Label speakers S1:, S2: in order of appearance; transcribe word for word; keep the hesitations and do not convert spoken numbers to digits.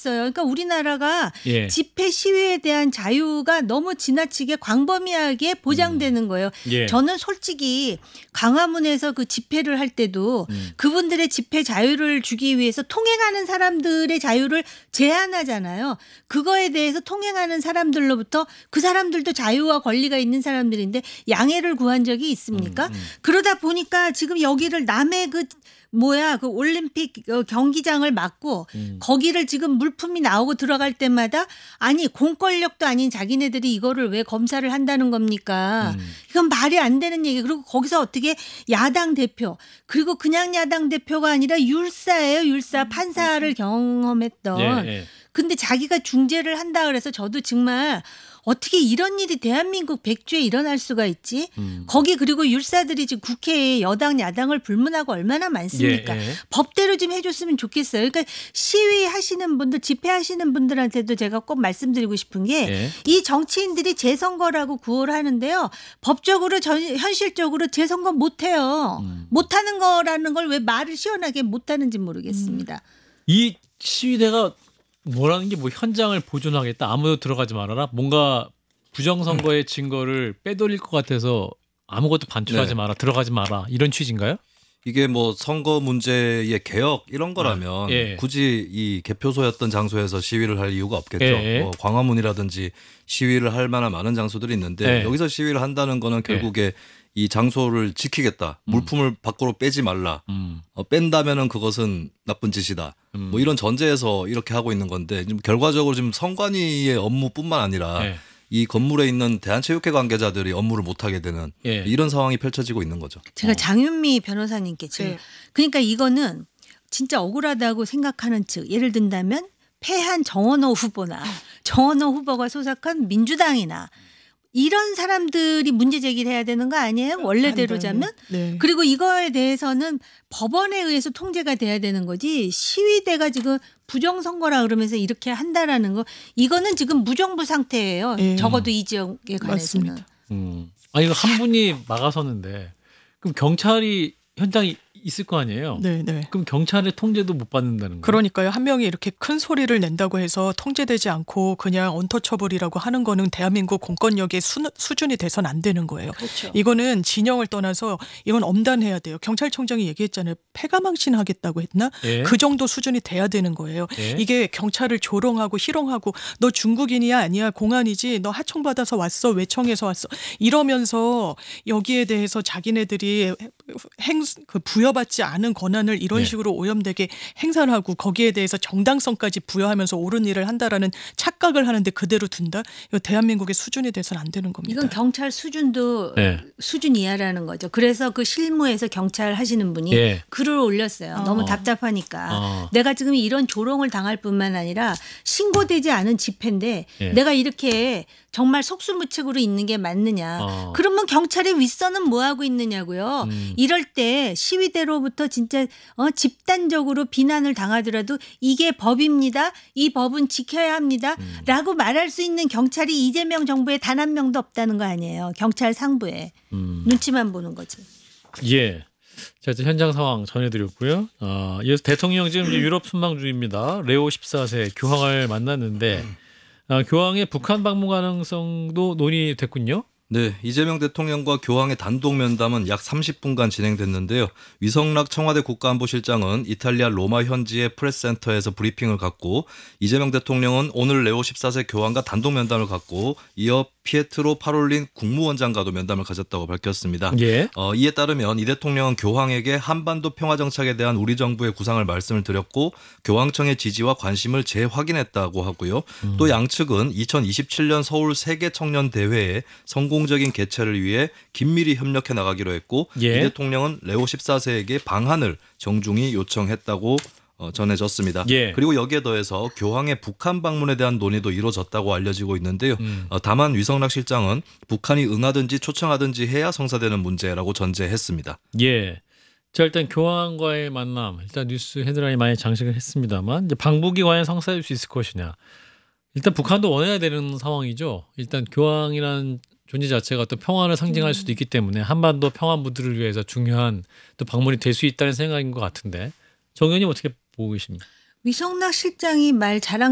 S1: 있어요. 그러니까 우리나라가
S2: 예.
S1: 집회 시위에 대한 자유가 너무 지나치게 광범위하게 보장되는 거예요.
S2: 예.
S1: 저는 솔직히 광화문에서 그 집회를 할 때도
S2: 음.
S1: 그분들의 집회 자유를 주기 위해서 통행하는 사람들의 자유를 제한하잖아요. 그거에 대해서 통행하는 사람들로부터 그 사람들도 자유와 권리가 있는 사람들인데 양해를 구한 적이 있습니까?
S2: 음, 음.
S1: 그러다 보니까 지금 여기를 남의 그 뭐야 그 올림픽 경기장을 막고
S2: 음.
S1: 거기를 지금 물품이 나오고 들어갈 때마다 아니 공권력도 아닌 자기네들이 이거를 왜 검사를 한다는 겁니까?
S2: 음.
S1: 이건 말이 안 되는 얘기. 그리고 거기서 어떻게 야당 대표 그리고 그냥 야당 대표가 아니라 율사예요. 율사 판사를 경험했던.
S2: 예, 예.
S1: 근데 자기가 중재를 한다 그래서 저도 정말 어떻게 이런 일이 대한민국 백주에 일어날 수가 있지?
S2: 음.
S1: 거기 그리고 율사들이 지금 국회에 여당 야당을 불문하고 얼마나 많습니까?
S2: 예, 예.
S1: 법대로 좀 해줬으면 좋겠어요. 그러니까 시위하시는 분들 집회하시는 분들한테도 제가 꼭 말씀드리고 싶은 게 이
S2: 예.
S1: 정치인들이 재선거라고 구호를 하는데요. 법적으로 전, 현실적으로 재선거 못해요.
S2: 음.
S1: 못하는 거라는 걸 왜 말을 시원하게 못하는지 모르겠습니다.
S2: 이 시위대가 뭐라는 게 뭐 현장을 보존하겠다. 아무도 들어가지 말아라. 뭔가 부정선거의 증거를 빼돌릴 것 같아서 아무것도 반출하지
S3: 네.
S2: 마라. 들어가지 마라. 이런 취지인가요?
S3: 이게 뭐 선거 문제의 개혁 이런 거라면
S2: 예.
S3: 굳이 이 개표소였던 장소에서 시위를 할 이유가 없겠죠.
S2: 예.
S3: 뭐 광화문이라든지 시위를 할 만한 많은 장소들이 있는데
S2: 예.
S3: 여기서 시위를 한다는 거는 결국에 이 장소를 지키겠다. 물품을 밖으로 빼지 말라.
S2: 음.
S3: 어, 뺀다면은 그것은 나쁜 짓이다.
S2: 음.
S3: 뭐 이런 전제에서 이렇게 하고 있는 건데 지금 결과적으로 지금 선관위의 업무뿐만 아니라
S2: 예.
S3: 이 건물에 있는 대한체육회 관계자들이 업무를 못 하게 되는
S2: 예.
S3: 이런 상황이 펼쳐지고 있는 거죠.
S1: 제가 장윤미 변호사님께 지금
S4: 네.
S1: 그러니까 이거는 진짜 억울하다고 생각하는 측 예를 든다면 패한 정원호 후보나 정원호 후보가 소속한 민주당이나 이런 사람들이 문제 제기를 해야 되는 거 아니에요? 원래대로자면?
S4: 네.
S1: 그리고 이거에 대해서는 법원에 의해서 통제가 돼야 되는 거지 시위대가 지금 부정선거라 그러면서 이렇게 한다라는 거 이거는 지금 무정부 상태예요.
S4: 예.
S1: 적어도 이 지역에 관해서는.
S4: 맞습니다.
S2: 음. 아니 이거 한 분이 막아서는데 그럼 경찰이 현장에 있을 거 아니에요?
S4: 네, 네.
S2: 그럼 경찰의 통제도 못 받는다는 거예요?
S4: 그러니까요. 한 명이 이렇게 큰 소리를 낸다고 해서 통제되지 않고 그냥 언터처블이라고 하는 거는 대한민국 공권력의 수, 수준이 돼선 안 되는 거예요.
S1: 그렇죠.
S4: 이거는 진영을 떠나서 이건 엄단해야 돼요. 경찰청장이 얘기했잖아요. 패가망신 하겠다고 했나?
S2: 예.
S4: 그 정도 수준이 돼야 되는 거예요.
S2: 예.
S4: 이게 경찰을 조롱하고 희롱하고 너 중국인이야 아니야 공안이지 너 하청받아서 왔어 외청에서 왔어 이러면서 여기에 대해서 자기네들이 행, 그 부여받지 않은 권한을 이런
S2: 네.
S4: 식으로 오염되게 행사를 하고 거기에 대해서 정당성까지 부여하면서 옳은 일을 한다라는 착각을 하는데 그대로 둔다? 이거 대한민국의 수준이 돼서는 안 되는 겁니다.
S1: 이건 경찰 수준도
S2: 네.
S1: 수준 이하라는 거죠. 그래서 그 실무에서 경찰 하시는 분이
S2: 예.
S1: 글을 올렸어요.
S4: 어.
S1: 너무 답답하니까.
S2: 어.
S1: 내가 지금 이런 조롱을 당할 뿐만 아니라 신고되지 않은 집회인데
S2: 예.
S1: 내가 이렇게 정말 속수무책으로 있는 게 맞느냐.
S2: 어.
S1: 그러면 경찰의 윗선은 뭐 하고 있느냐고요.
S2: 음.
S1: 이럴 때 시위대로부터 진짜 어, 집단적으로 비난을 당하더라도 이게 법입니다. 이 법은 지켜야 합니다.
S2: 음.
S1: 라고 말할 수 있는 경찰이 이재명 정부에 단 한 명도 없다는 거 아니에요. 경찰 상부에.
S2: 음.
S1: 눈치만 보는 거지.
S2: 예. 자, 이제 현장 상황 전해드렸고요. 어, 이어서 대통령 지금 이제 유럽 순방 중입니다. 레오 십사 세 교황을 만났는데 어, 교황의 북한 방문 가능성도 논의됐군요.
S3: 네, 이재명 대통령과 교황의 단독 면담은 약 삼십 분간 진행됐는데요. 위성락 청와대 국가안보실장은 이탈리아 로마 현지의 프레스센터에서 브리핑을 갖고 이재명 대통령은 오늘 레오 십사 세 교황과 단독 면담을 갖고 이어 피에트로 파롤린 국무원장과도 면담을 가졌다고 밝혔습니다.
S2: 예.
S3: 어, 이에 따르면 이 대통령은 교황에게 한반도 평화정착에 대한 우리 정부의 구상을 말씀을 드렸고 교황청의 지지와 관심을 재확인했다고 하고요.
S2: 음.
S3: 또 양측은 이천이십칠 년 서울 세계청년대회의 성공적인 개최를 위해 긴밀히 협력해 나가기로 했고
S2: 예.
S3: 이 대통령은 레오 십사 세에게 방한을 정중히 요청했다고 어, 전해졌습니다.
S2: 예.
S3: 그리고 여기에 더해서 교황의 북한 방문에 대한 논의도 이루어졌다고 알려지고 있는데요.
S2: 음.
S3: 어, 다만 위성락 실장은 북한이 응하든지 초청하든지 해야 성사되는 문제라고 전제했습니다.
S2: 예. 자, 일단 교황과의 만남, 일단 뉴스 헤드라인 많이 장식을 했습니다만 이제 방북이 과연 성사될 수 있을 것이냐. 일단 북한도 원해야 되는 상황이죠. 일단 교황이라는 존재 자체가 어떤 평화를 상징할 수도 있기 때문에 한반도 평화 무드를 위해서 중요한 또 방문이 될 수 있다는 생각인 것 같은데 정 의원님 어떻게 보고 계십니까?
S1: 위성락 실장이 말 잘한